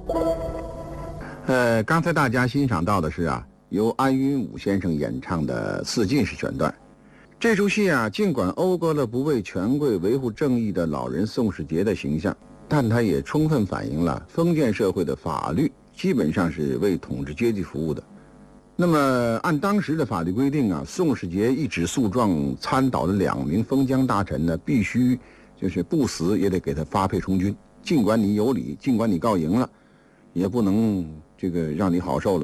刚才大家欣赏到的是由安云武先生演唱的四进士选段。这出戏尽管讴歌了不为权贵维护正义的老人宋世杰的形象，但它也充分反映了封建社会的法律基本上是为统治阶级服务的。那么按当时的法律规定宋世杰一纸诉状参倒的2名封疆大臣呢，必须就是不死也得给他发配充军，尽管你有理，尽管你告赢了，也不能这个让你好受了，